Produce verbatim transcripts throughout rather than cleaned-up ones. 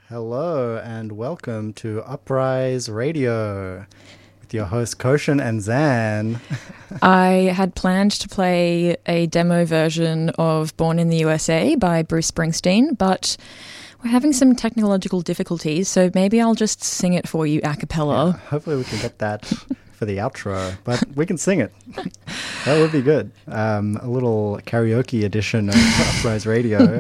Hello and welcome to Uprise Radio with your host Koshin and Zan. I had planned to play a demo version of Born in the U S A by Bruce Springsteen, but we're having some technological difficulties, so maybe I'll just sing it for you a cappella. Yeah, hopefully we can get that for the outro, but we can sing it. That would be good. Um, a little karaoke edition of Uprise Radio.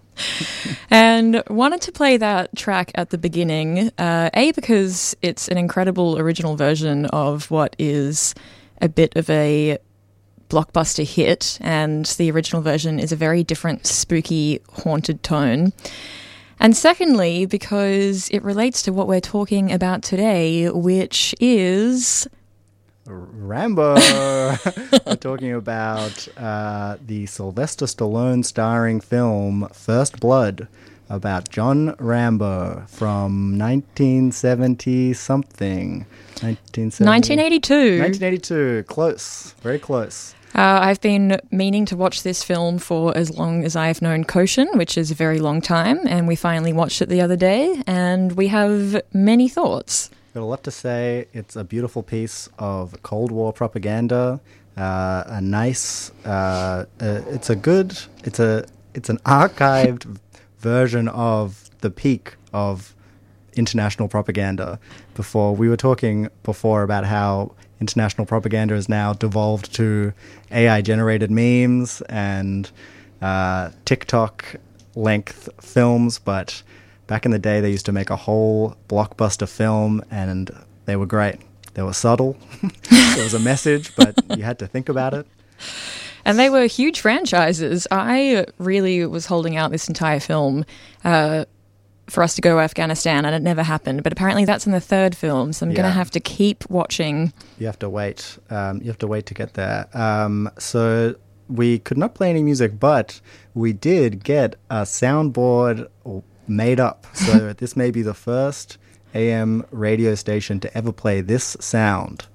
And wanted to play that track at the beginning, uh, A, because it's an incredible original version of what is a bit of a blockbuster hit, and the original version is a very different, spooky, haunted tone. And secondly, because it relates to what we're talking about today, which is... Rambo! We're talking about uh, the Sylvester Stallone starring film First Blood about John Rambo from nineteen seventy something. nineteen seventy nineteen eighty-two. nineteen eighty-two. Close. Very close. Uh, I've been meaning to watch this film for as long as I've known Koshin, which is a very long time, and we finally watched it the other day, and we have many thoughts. Got a lot to say. It's a beautiful piece of Cold War propaganda. Uh, a nice. Uh, uh, it's a good. It's a. It's an archived version of the peak of international propaganda. Before we were talking before about how international propaganda has now devolved to A I generated memes and uh, TikTok length films, but back in the day, they used to make a whole blockbuster film, and they were great. They were subtle. There was a message, but you had to think about it. And they were huge franchises. I really was holding out this entire film uh, for us to go to Afghanistan, and it never happened. But apparently that's in the third film, so I'm Yeah. going to have to keep watching. You have to wait. Um, you have to wait to get there. Um, so we could not play any music, but we did get a soundboard made up. So this may be the first A M radio station to ever play this sound.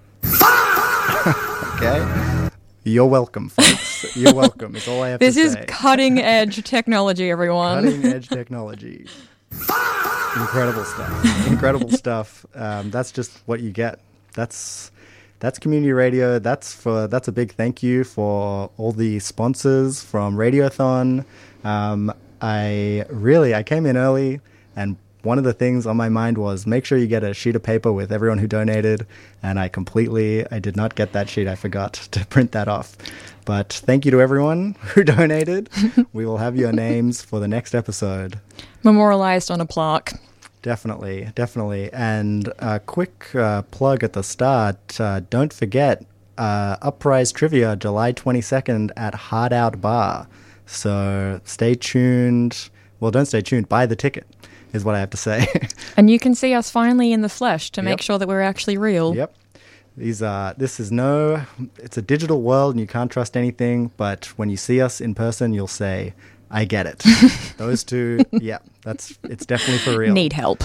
Okay? You're welcome, folks. You're welcome. It's all I have This to is say. cutting edge technology, everyone. Cutting edge technology. Incredible stuff. Incredible stuff. Um, that's just what you get. That's that's community radio. That's for that's a big thank you for all the sponsors from Radiothon. Um, I really, I came in early, and one of the things on my mind was make sure you get a sheet of paper with everyone who donated, and I completely, I did not get that sheet. I forgot to print that off. But thank you to everyone who donated. We will have your names for the next episode. Memorialized on a plaque. Definitely, definitely. And a quick uh, plug at the start, uh, don't forget, uh, Uprise Trivia, July twenty-second at Hard Out Bar. So stay tuned. Well, don't stay tuned. Buy the ticket is what I have to say. And you can see us finally in the flesh to Yep. make sure that we're actually real. Yep. These are, this is no, it's a digital world and you can't trust anything. But when you see us in person, you'll say, I get it. Those two, yeah, that's, it's definitely for real. Need help.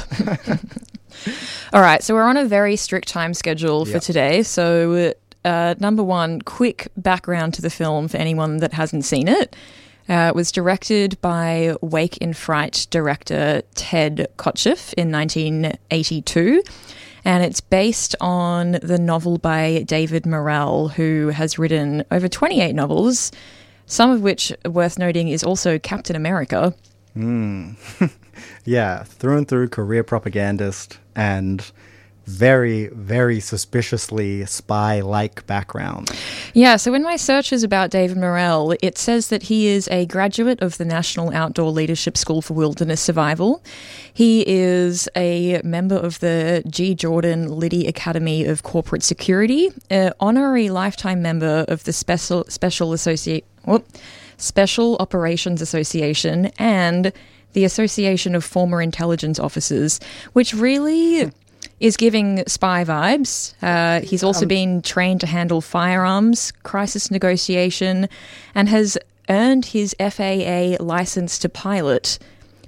All right. So we're on a very strict time schedule for Yep. today. So uh, number one, quick background to the film for anyone that hasn't seen it. Uh, it was directed by Wake in Fright director Ted Kotcheff in nineteen eighty-two, and it's based on the novel by David Morrell, who has written over twenty-eight novels, some of which, worth noting, is also Captain America. Mm. Yeah, through and through career propagandist and very, very suspiciously spy-like background. Yeah, so in my searches about David Morrell, it says that he is a graduate of the National Outdoor Leadership School for Wilderness Survival. He is a member of the G. Jordan Liddy Academy of Corporate Security, an honorary lifetime member of the Special Special Associate, whoop, Special Operations Association, and the Association of Former Intelligence Officers, which really is giving spy vibes. Uh, he's also Um, been trained to handle firearms, crisis negotiation, and has earned his F A A license to pilot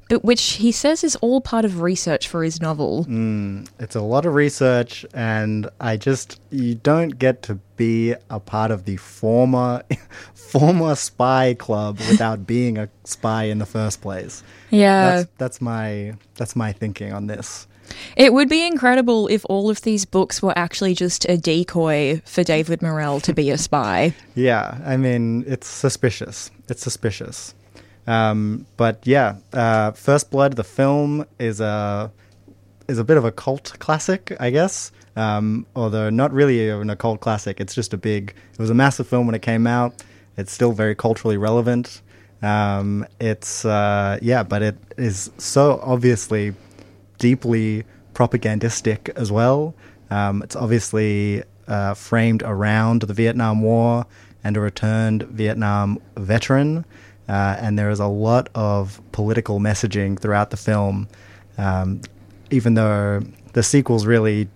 but which he says is all part of research for his novel. Mm, it's a lot of research, and I just, you don't get to be a part of the former former spy club without being a spy in the first place. Yeah. That's, that's my that's my thinking on this. It would be incredible if all of these books were actually just a decoy for David Morrell to be a spy. Yeah, I mean, it's suspicious. It's suspicious. Um, but yeah, uh, First Blood, the film, is a is a bit of a cult classic, I guess. Um, although not really an a cult classic. It's just a big. It was a massive film when it came out. It's still very culturally relevant. Um, it's uh, yeah, but it is so obviously deeply propagandistic as well. Um, it's obviously uh, framed around the Vietnam War and a returned Vietnam veteran. Uh, and there is a lot of political messaging throughout the film, um, even though the sequels really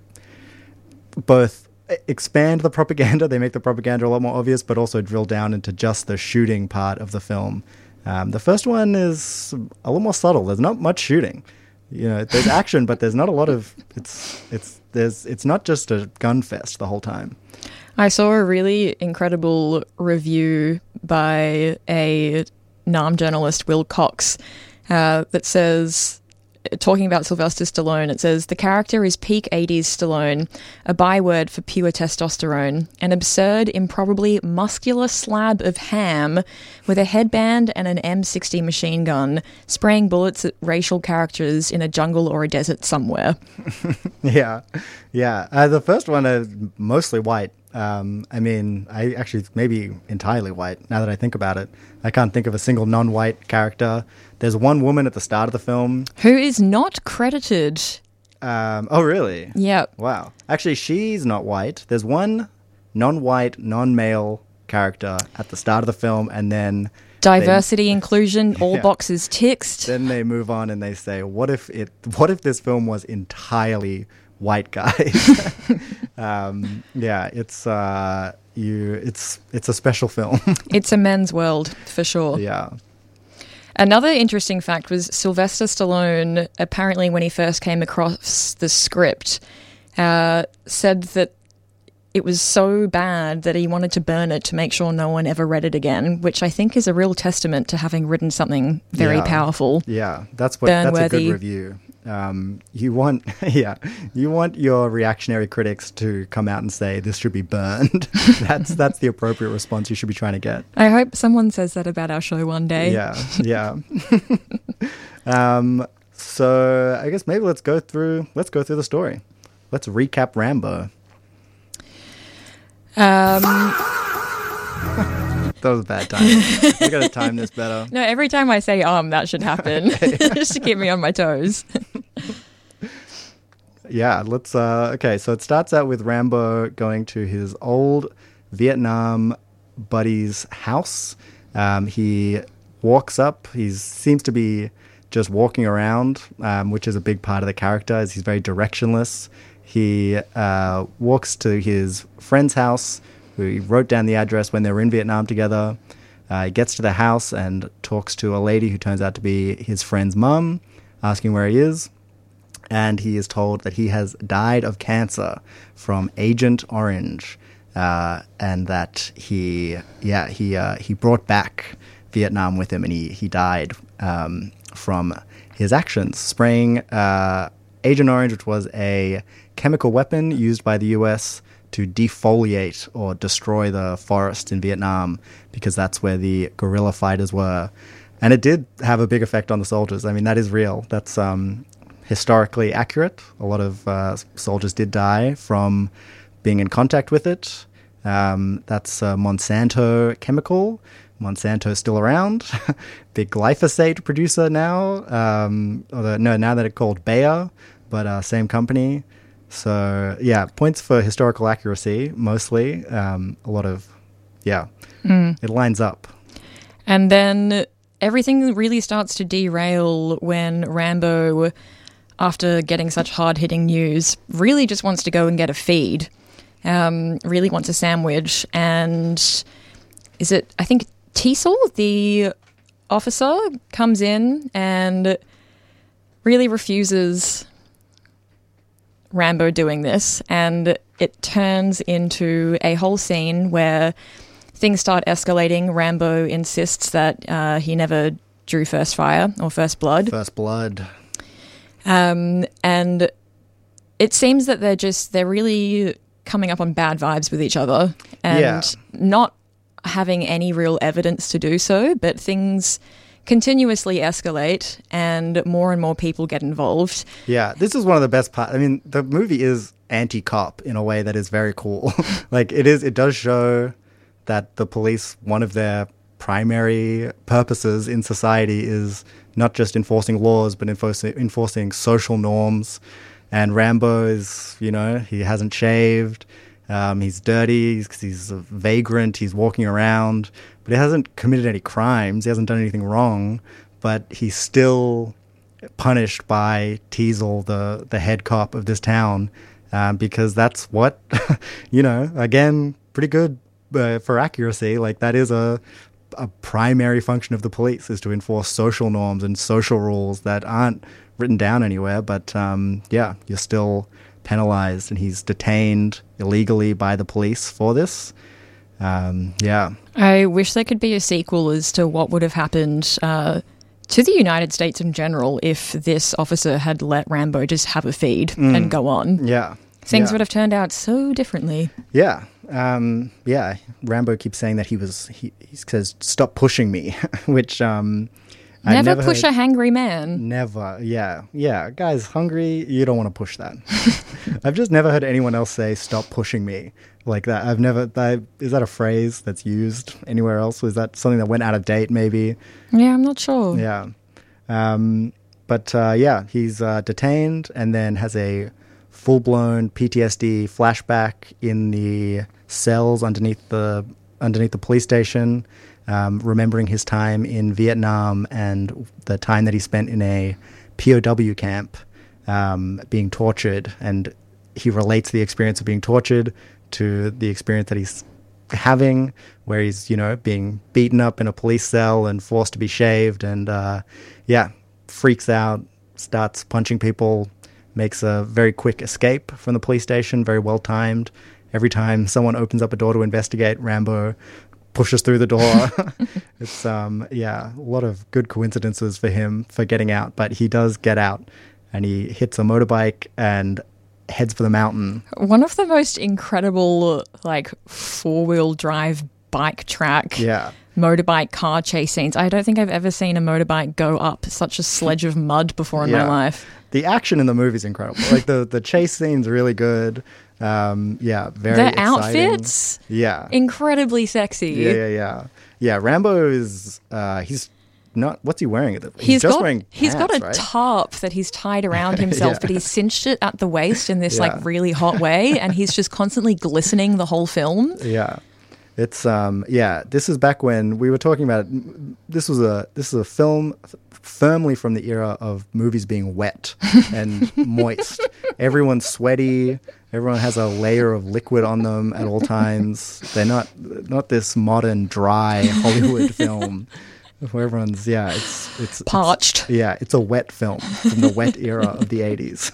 both expand the propaganda, they make the propaganda a lot more obvious, but also drill down into just the shooting part of the film. Um, the first one is a little more subtle. There's not much shooting. You know, there's action, but there's not a lot of. It's it's there's it's not just a gun fest the whole time. I saw a really incredible review by a Nam journalist, Will Cox, uh, that says, talking about Sylvester Stallone, it says, the character is peak eighties Stallone, a byword for pure testosterone, an absurd, improbably muscular slab of ham with a headband and an M sixty machine gun, spraying bullets at racial characters in a jungle or a desert somewhere. yeah, yeah. Uh, the first one is mostly white. Um, I mean, I actually maybe entirely white, now that I think about it. I can't think of a single non-white character. There's one woman at the start of the film. Who is not credited. Um, oh, really? Yeah. Wow. Actually, she's not white. There's one non-white, non-male character at the start of the film, and then... Diversity, they, inclusion, all yeah. boxes ticked. Then they move on and they say, what if it? What if this film was entirely white guys? um, yeah, it's... Uh, You, it's it's a special film. It's a men's world, for sure. Yeah. Another interesting fact was Sylvester Stallone, apparently when he first came across the script, uh, said that it was so bad that he wanted to burn it to make sure no one ever read it again, which I think is a real testament to having written something very yeah. powerful. Yeah, that's what. That's a good review. Um, you want, yeah, you want your reactionary critics to come out and say this should be burned. that's that's the appropriate response you should be trying to get. I hope someone says that about our show one day. Yeah, yeah. um, so I guess maybe let's go through. Let's go through the story. Let's recap Rambo. Um. That was a bad time. We got to time this better. No, every time I say um, that should happen. Just to keep me on my toes. Yeah, let's... Uh, okay, so it starts out with Rambo going to his old Vietnam buddy's house. Um, he walks up. He seems to be just walking around, um, which is a big part of the character, as he's very directionless. He uh, walks to his friend's house, who wrote down the address when they were in Vietnam together. Uh, he gets to the house and talks to a lady who turns out to be his friend's mum, asking where he is. And he is told that he has died of cancer from Agent Orange, uh, and that he, yeah, he uh, he brought back Vietnam with him, and he he died um, from his actions, spraying uh, Agent Orange, which was a chemical weapon used by the U S to defoliate or destroy the forest in Vietnam, because that's where the guerrilla fighters were. And it did have a big effect on the soldiers. I mean, that is real. That's um, historically accurate. A lot of uh, soldiers did die from being in contact with it. Um, that's a Monsanto chemical. Monsanto's still around. Big glyphosate producer now. Um, although, no, now that it's called Bayer, but uh, same company. So, yeah, points for historical accuracy, mostly. Um, a lot of, yeah, mm. It lines up. And then everything really starts to derail when Rambo, after getting such hard-hitting news, really just wants to go and get a feed, um, really wants a sandwich. And is it, I think, Teasel, the officer, comes in and really refuses Rambo doing this, and it turns into a whole scene where things start escalating. Rambo insists that uh, he never drew first fire or first blood. First blood. Um, and it seems that they're just, they're really coming up on bad vibes with each other and Yeah. not having any real evidence to do so, but things continuously escalate and more and more people get involved. Yeah, this is one of the best parts. I mean, the movie is anti-cop in a way that is very cool. Like, it is, it does show that the police, one of their primary purposes in society is not just enforcing laws, but enforcing, enforcing social norms. And Rambo is, you know, he hasn't shaved. Um, he's dirty because he's a vagrant. He's walking around, but he hasn't committed any crimes. He hasn't done anything wrong, but he's still punished by Teasel, the, the head cop of this town, um, because that's what, you know, again, pretty good uh, for accuracy. Like, that is a, a primary function of the police, is to enforce social norms and social rules that aren't written down anywhere. But um, yeah, you're still penalized, and he's detained illegally by the police for this. Um, yeah. I wish there could be a sequel as to what would have happened uh, to the United States in general if this officer had let Rambo just have a feed Mm. and go on. Yeah. Things yeah. would have turned out so differently. Yeah. Um, yeah. Rambo keeps saying that he was, he, he says, stop pushing me, which, um, I Never, never push heard, a hangry man. Never. Yeah. Yeah. Guys, hungry, you don't want to push that. I've just never heard anyone else say, stop pushing me like that. I've never, I, is that a phrase that's used anywhere else? Was that something that went out of date maybe? Yeah, I'm not sure. Yeah. Um, but uh, yeah, he's uh, detained and then has a full-blown P T S D flashback in the cells underneath the underneath the police station, um, remembering his time in Vietnam and the time that he spent in a P O W camp, um, being tortured. And he relates the experience of being tortured to the experience that he's having, where he's, you know, being beaten up in a police cell and forced to be shaved, and uh, yeah, freaks out, starts punching people, makes a very quick escape from the police station, very well timed. Every time someone opens up a door to investigate, Rambo pushes through the door. It's um yeah, a lot of good coincidences for him for getting out, but he does get out, and he hits a motorbike and heads for the mountain. One of the most incredible, like, four-wheel drive bike track, Yeah. motorbike car chase scenes. I don't think I've ever seen a motorbike go up such a sledge of mud before in Yeah. my life. The action in the movie is incredible. Like, the, the chase scene's really good. Um, yeah, very The exciting. outfits, Yeah. incredibly sexy. Yeah, yeah, yeah. Yeah, Rambo is, uh, he's not, what's he wearing? He's, He's just got wearing he's got pants, a right? tarp that he's tied around himself, Yeah. but he's cinched it at the waist in this Yeah. like really hot way, and he's just constantly glistening the whole film. Yeah. It's um yeah, this is back when we were talking about, this was a this is a film f- firmly from the era of movies being wet and moist. Everyone's sweaty, everyone has a layer of liquid on them at all times. They're not not this modern dry Hollywood film where everyone's yeah, it's it's Parched. It's, yeah, it's a wet film from the wet era of the eighties.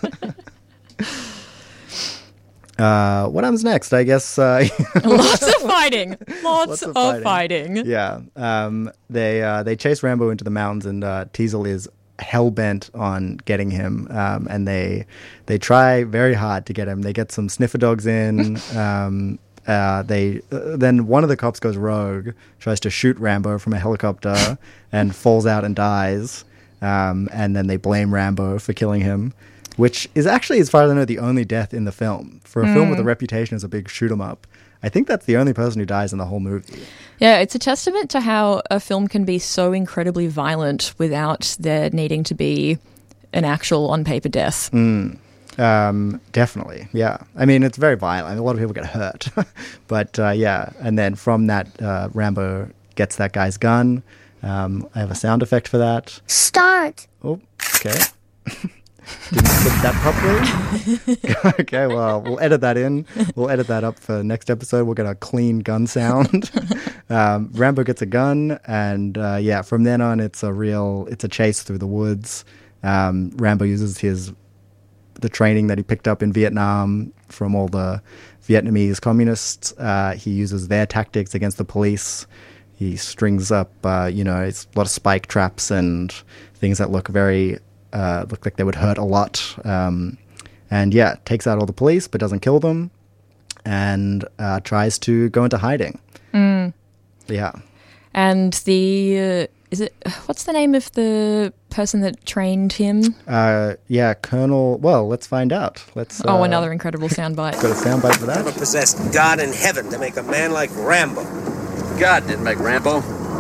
Uh, what happens next? I guess. Uh, Lots of fighting. Lots, Lots of, of fighting. yeah, um, they uh, they chase Rambo into the mountains, and uh, Teasel is hell bent on getting him. Um, and they they try very hard to get him. They get some sniffer dogs in. um, uh, they uh, then one of the cops goes rogue, tries to shoot Rambo from a helicopter, and falls out and dies. Um, and then they blame Rambo for killing him, which is actually, as far as I know, the only death in the film. For a mm. film with a reputation as a big shoot 'em up, I think that's the only person who dies in the whole movie. Yeah, it's a testament to how a film can be so incredibly violent without there needing to be an actual on-paper death. Mm. Um, definitely, yeah. I mean, it's very violent. I mean, a lot of people get hurt. But, uh, yeah, and then from that, uh, Rambo gets that guy's gun. Um, I have a sound effect for that. Start. Oh, okay. Didn't clip that properly. Okay, well, we'll edit that in. We'll edit that up for next episode. We'll get a clean gun sound. um, Rambo gets a gun, and uh, yeah, from then on, it's a real, it's a chase through the woods. Um, Rambo uses his the training that he picked up in Vietnam from all the Vietnamese communists. Uh, he uses their tactics against the police. He strings up, uh, you know, it's a lot of spike traps and things that look very, uh, look like they would hurt a lot. Um, and yeah, takes out all the police, but doesn't kill them, and uh, tries to go into hiding. Mm. Yeah. And the, uh, is it, what's the name of the person that trained him? Uh, yeah, Colonel, well, let's find out. Let's. Oh, uh, another incredible soundbite. Got a soundbite for Never that? possessed God in heaven to make a man like Rambo. God didn't make Rambo.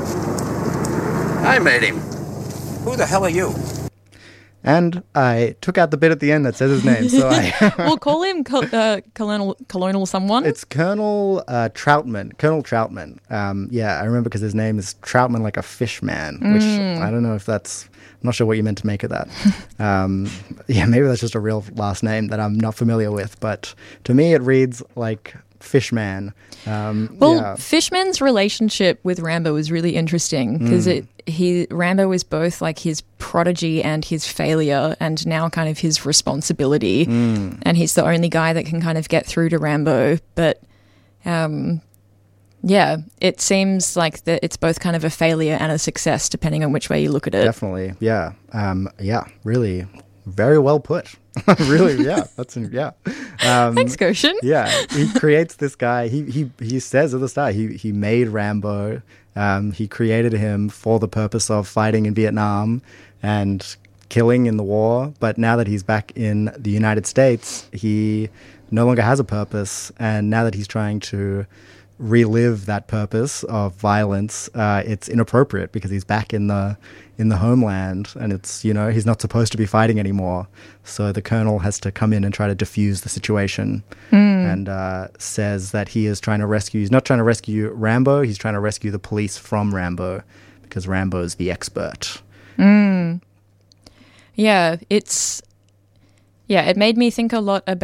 I made him. Who the hell are you? And I took out the bit at the end that says his name, so I... We'll call him Col- uh, Colonel Colonel someone. It's Colonel uh, Troutman. Colonel Troutman. Um, yeah, I remember because his name is Troutman like a fish man, which I don't know if that's... I'm not sure what you meant to make of that. um, yeah, maybe that's just a real last name that I'm not familiar with, but to me it reads like Fishman. Um, Well, yeah. Fishman's relationship with Rambo is really interesting because it he Rambo is both like his prodigy and his failure, and now kind of his responsibility. Mm. And he's the only guy that can kind of get through to Rambo. But um, yeah, it seems like that it's both kind of a failure and a success, depending on which way you look at it. Definitely, yeah. Um, yeah, really, very well put. really, yeah, that's, yeah. Um, Thanks, Goshen. Yeah, he creates this guy. He he he says at the start he he made Rambo. Um, he created him for the purpose of fighting in Vietnam and killing in the war. But now that he's back in the United States, he no longer has a purpose. And now that he's trying to relive that purpose of violence, uh, it's inappropriate because he's back in the in the homeland, and it's, you know, he's not supposed to be fighting anymore. So the colonel has to come in and try to defuse the situation, Mm. and uh, says that he is trying to rescue. He's not trying to rescue Rambo. He's trying to rescue the police from Rambo because Rambo's the expert. Mm. Yeah, it's yeah. It made me think a lot about.